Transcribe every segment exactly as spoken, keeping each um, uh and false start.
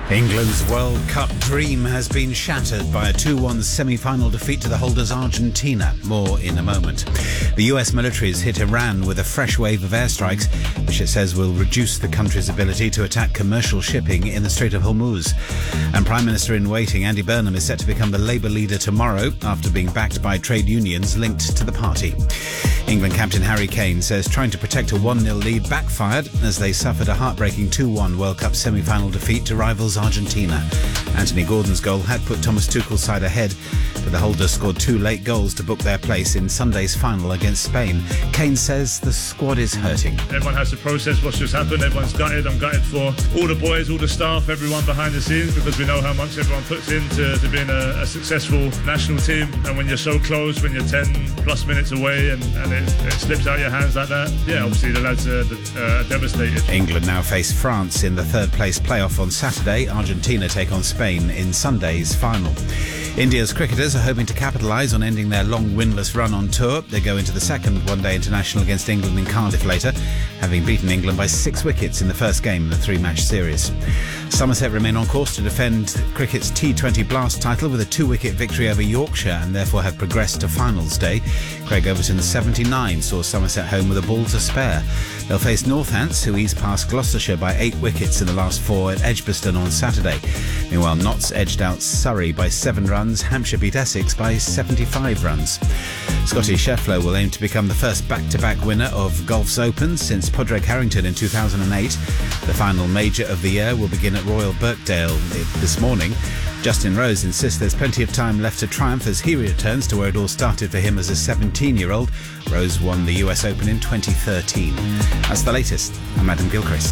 England's World Cup dream has been shattered by a two one semi-final defeat to the holders Argentina. More in a moment. The U S military has hit Iran with a fresh wave of airstrikes, which it says will reduce the country's ability to attack commercial shipping in the Strait of Hormuz. And Prime Minister in waiting Andy Burnham is set to become the Labour leader tomorrow after being backed by trade unions linked to the party. England captain Harry Kane says trying to protect a one nil lead backfired as they suffered a heartbreaking two one World Cup semi-final defeat to rivals Argentina. Anthony Gordon's goal had put Thomas Tuchel's side ahead, but the holders scored two late goals to book their place in Sunday's final against Spain. Kane says the squad is hurting. Everyone has to process what's just happened. Everyone's gutted. I'm gutted for all the boys, all the staff, everyone behind the scenes, because we know how much everyone puts into to being a, a successful national team. And when you're so close, when you're ten plus minutes away and, and it, it slips out your hands like that, yeah, obviously the lads are uh, devastated. England now face France in the third place playoff on Saturday. Argentina take on Spain in Sunday's final. India's cricketers are hoping to capitalise on ending their long winless run on tour. They go into the second one-day international against England in Cardiff later, having beaten England by six wickets in the first game in the three-match series. Somerset remain on course to defend cricket's T twenty Blast title with a two-wicket victory over Yorkshire and therefore have progressed to finals day. Craig Overton's seventy-nine saw Somerset home with a ball to spare. They'll face Northants, who eased past Gloucestershire by eight wickets in the last four at Edgbaston on Saturday. Meanwhile, Notts edged out Surrey by seven runs. Hampshire beat Essex by seventy-five runs. Scotty Scheffler will aim to become the first back-to-back winner of Golf's Open since Padraig Harrington in two thousand eight. The final major of the year will begin at Royal Birkdale this morning. Justin Rose insists there's plenty of time left to triumph as he returns to where it all started for him as a seventeen-year-old. Rose won the U S Open in twenty thirteen. That's the latest. I'm Adam Gilchrist.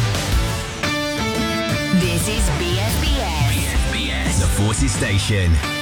This is B S B S. B S B S, the Forces Station.